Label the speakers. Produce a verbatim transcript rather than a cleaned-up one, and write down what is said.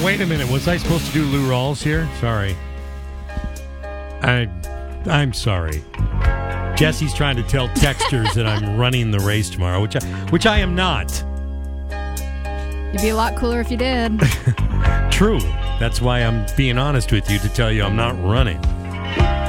Speaker 1: Oh, wait a minute. Was I supposed to do Lou Rawls here? Sorry. I, I'm sorry. Jesse's trying to tell texters that I'm running the race tomorrow, which I, which I am not.
Speaker 2: You'd be a lot cooler if you did.
Speaker 1: True. That's why I'm being honest with you to tell you I'm not running.